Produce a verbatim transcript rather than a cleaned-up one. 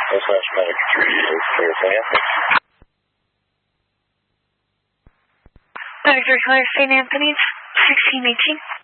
That's Medic three eight clear for you. Medic three clear, Saint Anthony's, sixteen eighteen.